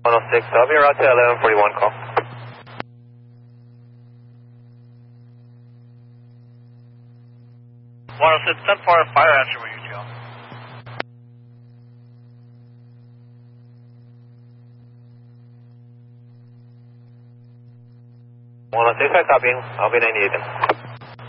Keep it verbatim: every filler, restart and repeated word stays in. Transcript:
one oh six, I'll be route to eleven forty-one call. one oh six, ten four, fire answer with you, Joe. one oh six, I copy. I'll be ninety-eight then.